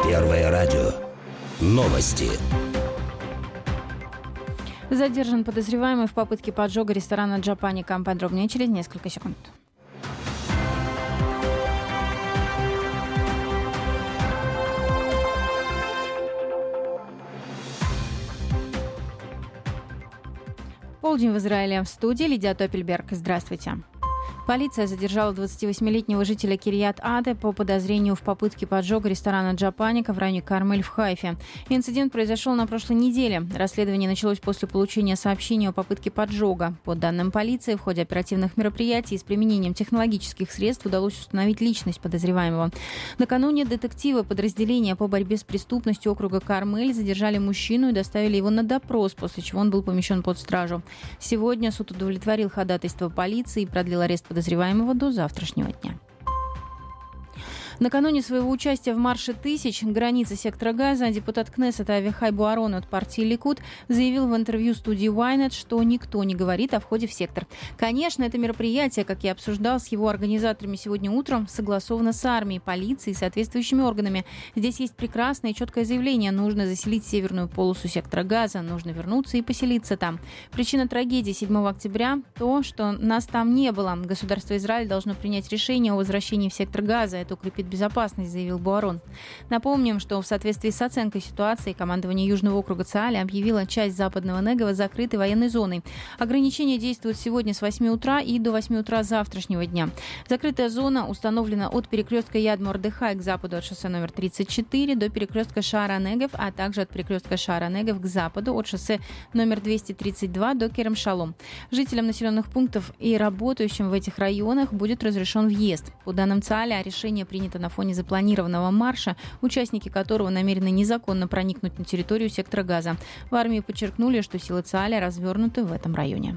Первое радио. Новости. Задержан подозреваемый в попытке поджога ресторана «Джапаника». Подробнее через несколько секунд. Полдень в Израиле. В студии Лидия Топельберг. Здравствуйте. Полиция задержала 28-летнего жителя Кирьят-Ате по подозрению в попытке поджога ресторана «Джапаника» в районе Кармель в Хайфе. Инцидент произошел на прошлой неделе. Расследование началось после получения сообщения о попытке поджога. По данным полиции, в ходе оперативных мероприятий с применением технологических средств удалось установить личность подозреваемого. Накануне детективы подразделения по борьбе с преступностью округа Кармель задержали мужчину и доставили его на допрос, после чего он был помещен под стражу. Сегодня суд удовлетворил ходатайство полиции и продлил арест подозреваемого до завтрашнего дня. Накануне своего участия в марше тысяч границы сектора Газа депутат Кнессета Авихай Буарон от партии Ликуд заявил в интервью студии Ynet, что никто не говорит о входе в сектор. Конечно, это мероприятие, как я обсуждал с его организаторами сегодня утром, согласовано с армией, полицией и соответствующими органами. Здесь есть прекрасное и четкое заявление: нужно заселить северную полосу сектора Газа, нужно вернуться и поселиться там. Причина трагедии 7 октября – то, что нас там не было. Государство Израиль должно принять решение о возвращении в сектор Газа. Это укрепит безопасность, заявил Буарон. Напомним, что в соответствии с оценкой ситуации командование Южного округа Цааля объявило часть западного Негева закрытой военной зоной. Ограничения действуют сегодня с 8 утра и до 8 утра завтрашнего дня. Закрытая зона установлена от перекрестка Яд-Мордехай к западу от шоссе номер 34 до перекрестка Шаара-Негев, а также от перекрестка Шаара-Негев к западу от шоссе номер 232 до Керем-Шалом. Жителям населенных пунктов и работающим в этих районах будет разрешен въезд. По данным Цааля, решение принято на фоне запланированного марша, участники которого намерены незаконно проникнуть на территорию сектора Газа. В армии подчеркнули, что силы Цааля развернуты в этом районе.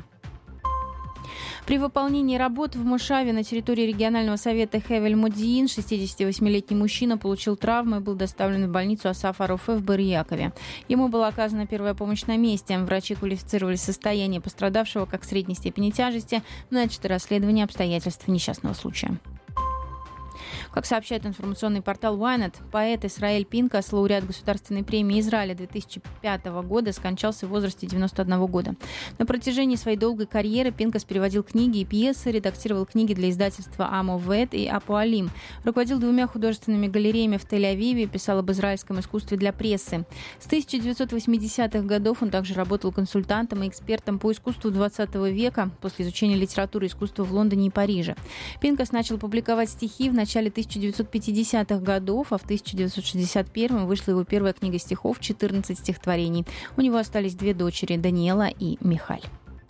При выполнении работ в Мошаве на территории регионального совета Хевель-Модиин 68-летний мужчина получил травмы и был доставлен в больницу Асаф Арофе в Бер-Якове. Ему была оказана первая помощь на месте. Врачи квалифицировали состояние пострадавшего как средней степени тяжести. Начато расследование обстоятельств несчастного случая. Как сообщает информационный портал Ynet, поэт Исраэль Пинкас, лауреат Государственной премии Израиля 2005 года, скончался в возрасте 91 года. На протяжении своей долгой карьеры Пинкас переводил книги и пьесы, редактировал книги для издательства Амовет и Апуалим, руководил 2 художественными галереями в Тель-Авиве и писал об израильском искусстве для прессы. С 1980-х годов он также работал консультантом и экспертом по искусству 20 века после изучения литературы и искусства в Лондоне и Париже. Пинкас начал публиковать стихи в начале 1950-х годов, а в 1961-м вышла его первая книга стихов «14 стихотворений». У него остались 2 дочери – Даниэла и Михаль.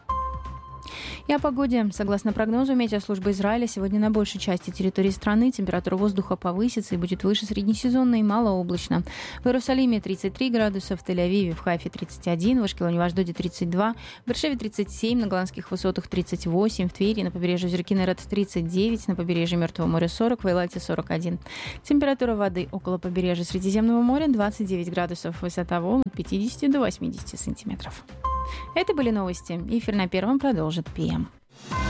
И о погоде. Согласно прогнозу Метеослужбы Израиля, сегодня на большей части территории страны температура воздуха повысится и будет выше среднесезонной и малооблачно. В Иерусалиме 33 градуса, в Тель-Авиве, в Хайфе 31, в Ашкелоне, в Ашдоде 32, в Бершеве 37, на Голландских высотах 38, в Твери, на побережье озера Кинерет 39, на побережье Мертвого моря 40, в Эйлате 41. Температура воды около побережья Средиземного моря 29 градусов, высота волн от 50 до 80 сантиметров. Это были новости. Эфир на Первом продолжит ПМ.